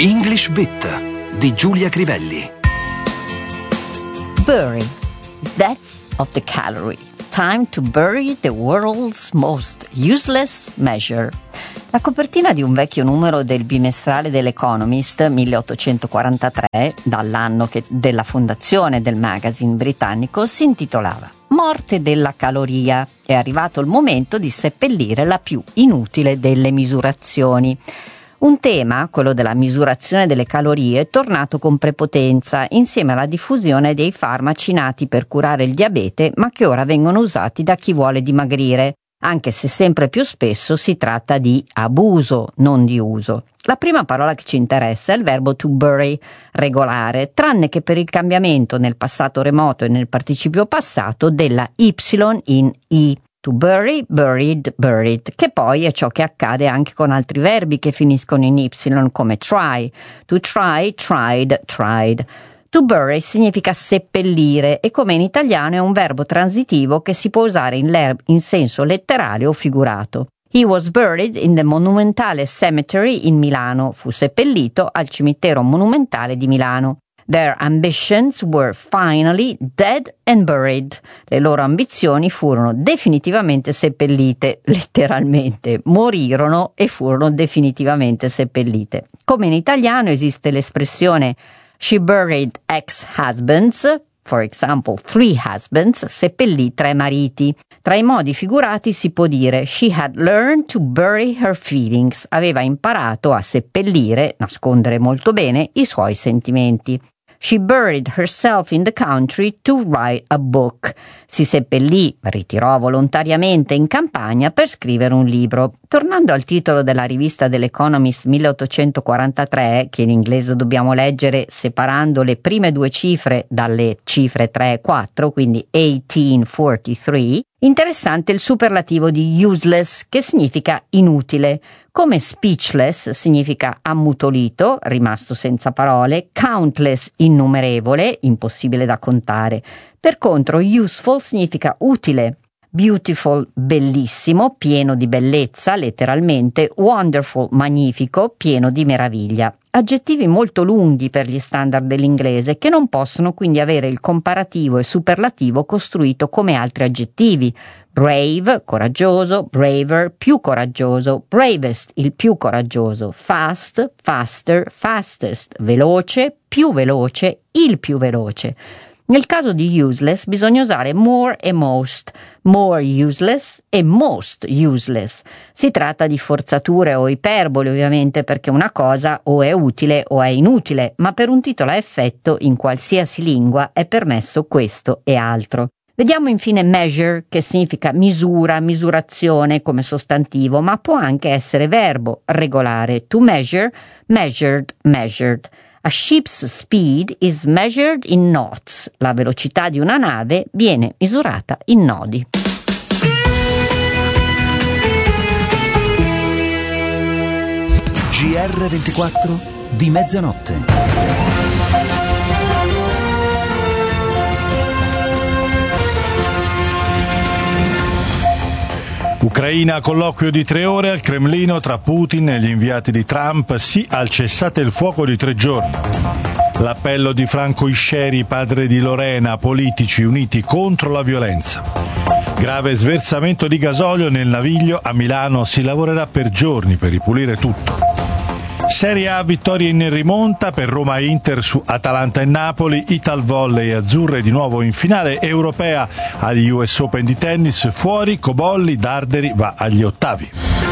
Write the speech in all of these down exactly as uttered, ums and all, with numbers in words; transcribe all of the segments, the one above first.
English Bit di Giulia Crivelli. Bury. Death of the calorie. Time to bury the world's most useless measure. La copertina di un vecchio numero del bimestrale dell'Economist milleottocentoquarantatré, dall'anno che, della fondazione del magazine britannico, si intitolava Morte della caloria. È arrivato il momento di seppellire la più inutile delle misurazioni. Un tema, quello della misurazione delle calorie, è tornato con prepotenza insieme alla diffusione dei farmaci nati per curare il diabete, ma che ora vengono usati da chi vuole dimagrire, anche se sempre più spesso si tratta di abuso, non di uso. La prima parola che ci interessa è il verbo to bury, regolare, tranne che per il cambiamento nel passato remoto e nel participio passato della Y in I. To bury, buried, buried, che poi è ciò che accade anche con altri verbi che finiscono in Y, come try. To try, tried, tried. To bury significa seppellire e, come in italiano, è un verbo transitivo che si può usare in, in senso letterale o figurato. He was buried in the Monumentale Cemetery in Milano. Fu seppellito al cimitero monumentale di Milano. Their ambitions were finally dead and buried. Le loro ambizioni furono definitivamente seppellite, letteralmente. Morirono e furono definitivamente seppellite. Come in italiano esiste l'espressione she buried ex-husbands, for example, three husbands, seppellì tre mariti. Tra i modi figurati si può dire she had learned to bury her feelings. Aveva imparato a seppellire, nascondere molto bene, i suoi sentimenti. She buried herself in the country to write a book. Si seppellì, ritirò volontariamente in campagna per scrivere un libro. Tornando al titolo della rivista dell'Economist milleottocentoquarantatré, che in inglese dobbiamo leggere separando le prime due cifre dalle cifre tre e quattro, quindi milleottocentoquarantatré, interessante il superlativo di useless, che significa inutile. Come speechless significa ammutolito, rimasto senza parole, countless innumerevole, impossibile da contare. Per contro, useful significa utile, beautiful bellissimo, pieno di bellezza, letteralmente, wonderful magnifico, pieno di meraviglia. Aggettivi molto lunghi per gli standard dell'inglese che non possono quindi avere il comparativo e superlativo costruito come altri aggettivi. Brave, coraggioso, braver, più coraggioso, bravest, il più coraggioso, fast, faster, fastest, veloce, più veloce, il più veloce. Nel caso di useless bisogna usare more e most, more useless e most useless. Si tratta di forzature o iperboli ovviamente, perché una cosa o è utile o è inutile, ma per un titolo a effetto in qualsiasi lingua è permesso questo e altro. Vediamo infine measure, che significa misura, misurazione come sostantivo, ma può anche essere verbo, regolare. To measure, measured, measured. A ship's speed is measured in knots. La velocità di una nave viene misurata in nodi. G R ventiquattro di mezzanotte. Ucraina, colloquio di tre ore al Cremlino tra Putin e gli inviati di Trump, sì al cessate il fuoco di tre giorni. L'appello di Franco Isceri, padre di Lorena, politici uniti contro la violenza. Grave sversamento di gasolio nel Naviglio, a Milano si lavorerà per giorni per ripulire tutto. Serie A, vittorie in rimonta per Roma e Inter su Atalanta e Napoli, Italvolley e Azzurre di nuovo in finale europea agli U S Open di tennis, fuori Cobolli, Darderi va agli ottavi.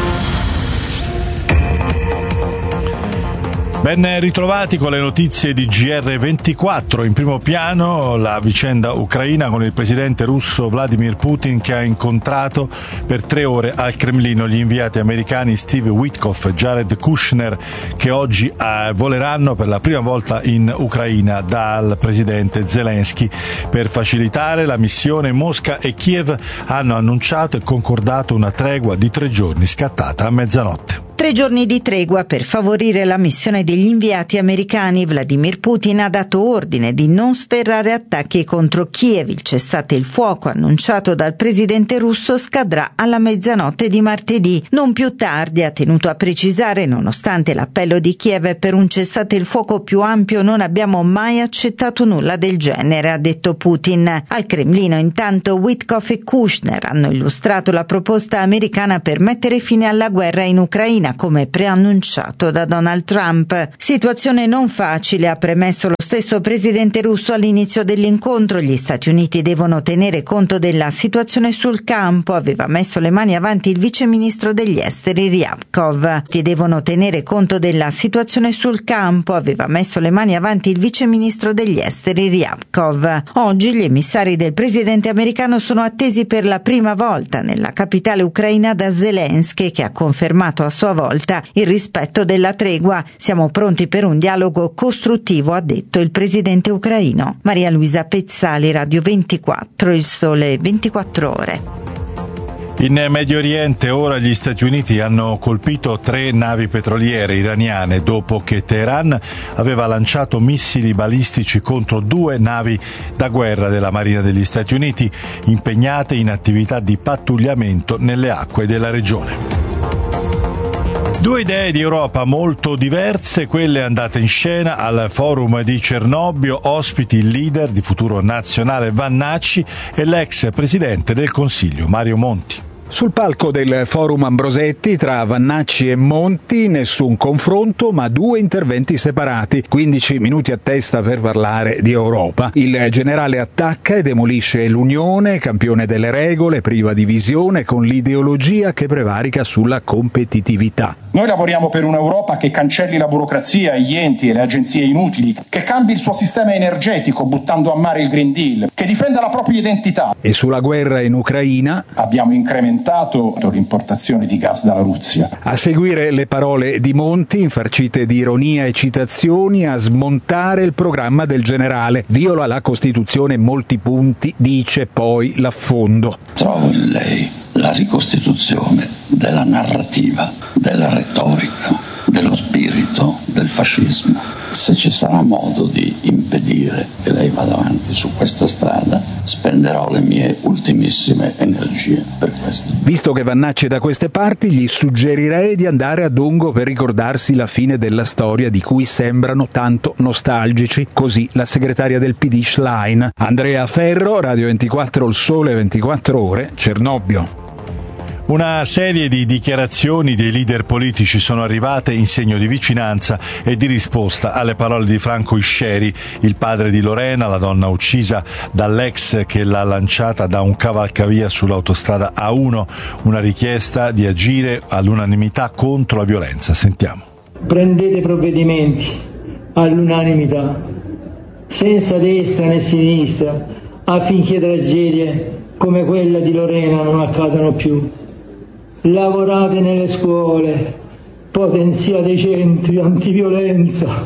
Ben ritrovati con le notizie di G R ventiquattro. In primo piano la vicenda ucraina con il presidente russo Vladimir Putin, che ha incontrato per tre ore al Cremlino gli inviati americani Steve Witkoff e Jared Kushner, che oggi eh, voleranno per la prima volta in Ucraina dal presidente Zelensky. Per facilitare la missione, Mosca e Kiev hanno annunciato e concordato una tregua di tre giorni scattata a mezzanotte. Tre giorni di tregua per favorire la missione degli inviati americani. Vladimir Putin ha dato ordine di non sferrare attacchi contro Kiev. Il cessate il fuoco annunciato dal presidente russo scadrà alla mezzanotte di martedì. Non più tardi, ha tenuto a precisare, nonostante l'appello di Kiev per un cessate il fuoco più ampio, non abbiamo mai accettato nulla del genere, ha detto Putin. Al Cremlino, intanto, Witkoff e Kushner hanno illustrato la proposta americana per mettere fine alla guerra in Ucraina, come preannunciato da Donald Trump. Situazione non facile, ha premesso lo stesso presidente russo all'inizio dell'incontro. Gli Stati Uniti devono tenere conto della situazione sul campo, aveva messo le mani avanti il vice ministro degli esteri Ryabkov. Ti devono tenere conto della situazione sul campo, aveva messo le mani avanti il vice ministro degli esteri Ryabkov. Oggi gli emissari del presidente americano sono attesi per la prima volta nella capitale ucraina da Zelensky, che ha confermato a sua volta il rispetto della tregua. Siamo pronti per un dialogo costruttivo, ha detto il presidente ucraino. Maria Luisa Pezzali, Radio ventiquattro, Il Sole ventiquattro Ore. In Medio Oriente ora gli Stati Uniti hanno colpito tre navi petroliere iraniane dopo che Teheran aveva lanciato missili balistici contro due navi da guerra della Marina degli Stati Uniti impegnate in attività di pattugliamento nelle acque della regione. Due idee di Europa molto diverse, quelle andate in scena al forum di Cernobbio, ospiti il leader di Futuro Nazionale Vannacci e l'ex presidente del Consiglio Mario Monti. Sul palco del forum Ambrosetti tra Vannacci e Monti nessun confronto ma due interventi separati, quindici minuti a testa per parlare di Europa. Il generale attacca e demolisce l'Unione, campione delle regole, priva di visione, con l'ideologia che prevarica sulla competitività. Noi lavoriamo per un'Europa che cancelli la burocrazia, gli enti e le agenzie inutili, che cambi il suo sistema energetico buttando a mare il Green Deal, che difenda la propria identità. E sulla guerra in Ucraina abbiamo incrementato l'importazione di gas dalla Russia. A seguire le parole di Monti, infarcite di ironia e citazioni, a smontare il programma del generale. Viola la Costituzione in molti punti, dice poi l'affondo. Trovo in lei la ricostituzione della narrativa, della retorica, dello spirito del fascismo. Se ci sarà modo di impedire che lei vada avanti su questa strada, spenderò le mie ultimissime energie per questo. Visto che Vannacci è da queste parti, gli suggerirei di andare a Dongo per ricordarsi la fine della storia di cui sembrano tanto nostalgici. Così la segretaria del P D Schlein. Andrea Ferro, Radio ventiquattro, Il Sole ventiquattro Ore, Cernobbio. Una serie di dichiarazioni dei leader politici sono arrivate in segno di vicinanza e di risposta alle parole di Franco Iscieri, il padre di Lorena, la donna uccisa dall'ex che l'ha lanciata da un cavalcavia sull'autostrada A uno, una richiesta di agire all'unanimità contro la violenza. Sentiamo. Prendete provvedimenti all'unanimità, senza destra né sinistra, affinché tragedie come quella di Lorena non accadano più. Lavorate nelle scuole, potenziate i centri antiviolenza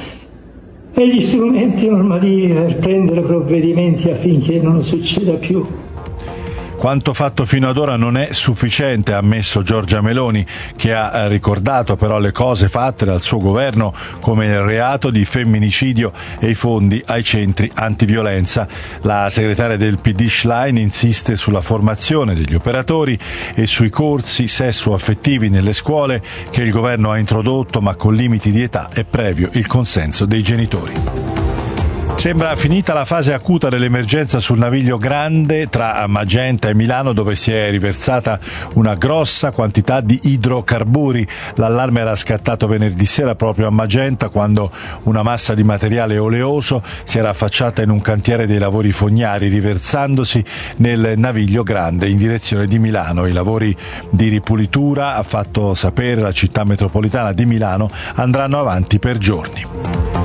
e gli strumenti normativi per prendere provvedimenti affinché non succeda più. Quanto fatto fino ad ora non è sufficiente, ha ammesso Giorgia Meloni, che ha ricordato però le cose fatte dal suo governo come il reato di femminicidio e i fondi ai centri antiviolenza. La segretaria del P D Schlein insiste sulla formazione degli operatori e sui corsi sessuo-affettivi nelle scuole che il governo ha introdotto ma con limiti di età e previo il consenso dei genitori. Sembra finita la fase acuta dell'emergenza sul naviglio Grande tra Magenta e Milano, dove si è riversata una grossa quantità di idrocarburi. L'allarme era scattato venerdì sera proprio a Magenta, quando una massa di materiale oleoso si era affacciata in un cantiere dei lavori fognari, riversandosi nel naviglio Grande in direzione di Milano. I lavori di ripulitura, ha fatto sapere la città metropolitana di Milano, andranno avanti per giorni.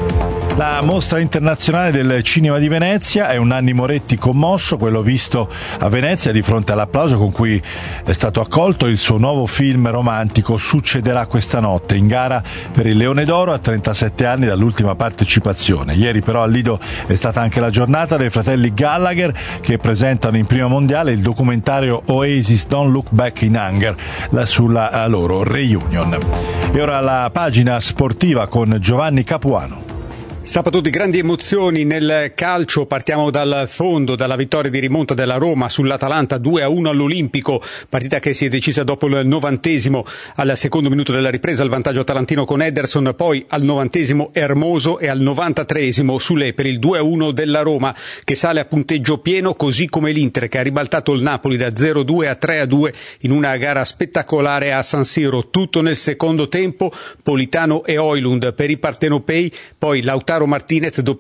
La mostra internazionale del cinema di Venezia è un Nanni Moretti commosso, quello visto a Venezia di fronte all'applauso con cui è stato accolto il suo nuovo film romantico Succederà questa notte, in gara per il Leone d'Oro a trentasette anni dall'ultima partecipazione. Ieri però al Lido è stata anche la giornata dei fratelli Gallagher che presentano in prima mondiale il documentario Oasis Don't Look Back in Anger sulla loro reunion. E ora la pagina sportiva con Giovanni Capuano. Sabato di grandi emozioni nel calcio, partiamo dal fondo, dalla vittoria di rimonta della Roma sull'Atalanta due a uno all'Olimpico, partita che si è decisa dopo il novantesimo, al secondo minuto della ripresa il vantaggio atalantino con Ederson, poi al novantesimo Hermoso e al novantatreesimo Sule per il due a uno della Roma che sale a punteggio pieno, così come l'Inter che ha ribaltato il Napoli da zero a due a tre a due in una gara spettacolare a San Siro, tutto nel secondo tempo, Politano e Højlund per i partenopei, poi Lautaro Martinez